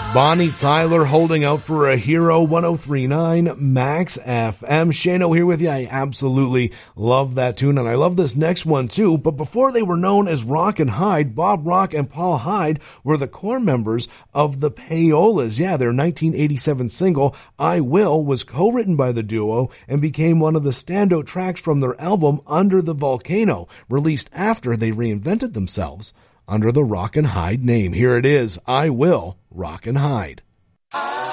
Bonnie Tyler holding out for a hero. 103.9 Max FM. Shano here with you. I absolutely love that tune, and I love this next one too. But before they were known as Rock and Hyde, Bob Rock and Paul Hyde were the core members of the Payolas. Yeah, their 1987 single, I Will, was co-written by the duo and became one of the standout tracks from their album Under the Volcano, released after they reinvented themselves under the Rock and Hyde name. Here it is, I Will, Rock and Hyde.